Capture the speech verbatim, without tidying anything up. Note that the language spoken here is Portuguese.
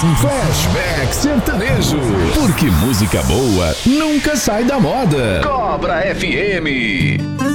Flashback Sertanejo. Porque música boa nunca sai da moda. Cobra F M.